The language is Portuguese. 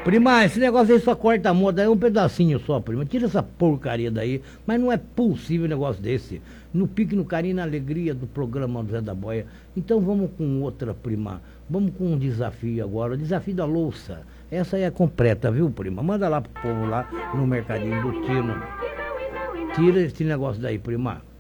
Prima, esse negócio aí só corta a moda, é um pedacinho só, prima. Tira essa porcaria daí. Mas não é possível um negócio desse. No pique, no carinho, na alegria do programa do Zé da Boia. Então vamos com outra, prima. Vamos com um desafio agora. O desafio da louça. Essa aí é completa, viu, prima? Manda lá pro povo lá no Mercadinho do Tino. Tira esse negócio daí, prima.